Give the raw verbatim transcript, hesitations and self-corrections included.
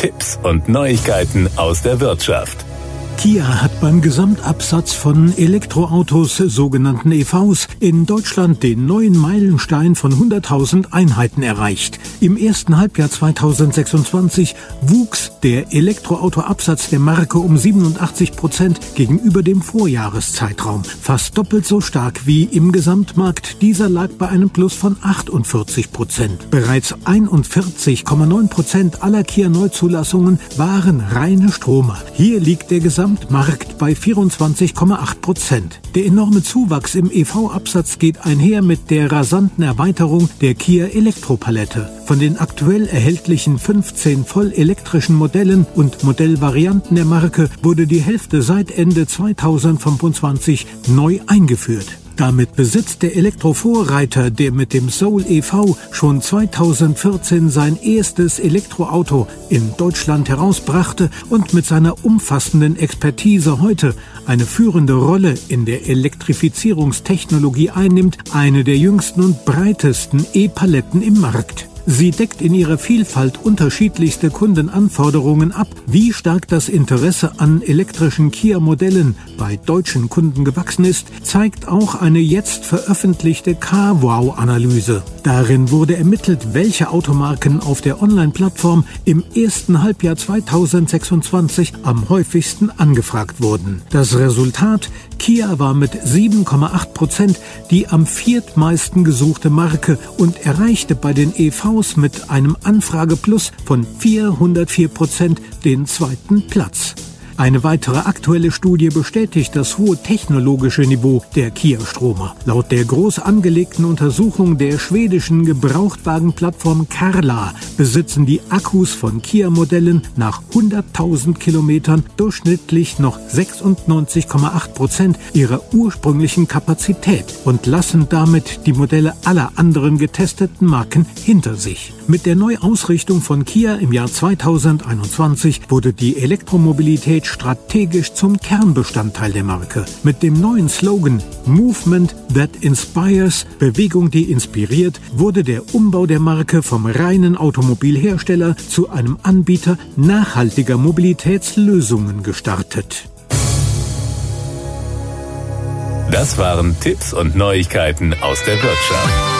Tipps und Neuigkeiten aus der Wirtschaft. Kia hat beim Gesamtabsatz von Elektroautos, sogenannten E Vs, in Deutschland den neuen Meilenstein von hunderttausend Einheiten erreicht. Im ersten Halbjahr zweitausendsechsundzwanzig wuchs der Elektroautoabsatz der Marke um siebenundachtzig Prozent gegenüber dem Vorjahreszeitraum. Fast doppelt so stark wie im Gesamtmarkt. Dieser lag bei einem Plus von achtundvierzig Prozent. Bereits einundvierzig Komma neun Prozent aller Kia-Neuzulassungen waren reine Stromer. Hier liegt der Gesamtmarkt bei vierundzwanzig Komma acht Prozent. Der enorme Zuwachs im E V-Absatz geht einher mit der rasanten Erweiterung der Kia Elektropalette. Von den aktuell erhältlichen fünfzehn vollelektrischen Modellen und Modellvarianten der Marke wurde die Hälfte seit Ende zweitausendfünfundzwanzig neu eingeführt. Damit besitzt der Elektrovorreiter, der mit dem Soul E V schon zweitausendvierzehn sein erstes Elektroauto in Deutschland herausbrachte und mit seiner umfassenden Expertise heute eine führende Rolle in der Elektrifizierungstechnologie einnimmt, eine der jüngsten und breitesten E-Paletten im Markt. Sie deckt in ihrer Vielfalt unterschiedlichste Kundenanforderungen ab. Wie stark das Interesse an elektrischen Kia-Modellen bei deutschen Kunden gewachsen ist, zeigt auch eine jetzt veröffentlichte CarWow-Analyse. Darin wurde ermittelt, welche Automarken auf der Online-Plattform im ersten Halbjahr zweitausendsechsundzwanzig am häufigsten angefragt wurden. Das Resultat: Kia war mit sieben Komma acht Prozent die am viertmeisten gesuchte Marke und erreichte bei den E Vs mit einem Anfrageplus von vierhundertvier Prozent den zweiten Platz. Eine weitere aktuelle Studie bestätigt das hohe technologische Niveau der Kia-Stromer. Laut der groß angelegten Untersuchung der schwedischen Gebrauchtwagenplattform Carla besitzen die Akkus von Kia-Modellen nach hunderttausend Kilometern durchschnittlich noch sechsundneunzig Komma acht Prozent ihrer ursprünglichen Kapazität und lassen damit die Modelle aller anderen getesteten Marken hinter sich. Mit der Neuausrichtung von Kia im Jahr zweitausendeinundzwanzig wurde die Elektromobilität strategisch zum Kernbestandteil der Marke. Mit dem neuen Slogan Movement that inspires, Bewegung, die inspiriert, wurde der Umbau der Marke vom reinen Automobilhersteller zu einem Anbieter nachhaltiger Mobilitätslösungen gestartet. Das waren Tipps und Neuigkeiten aus der Wirtschaft.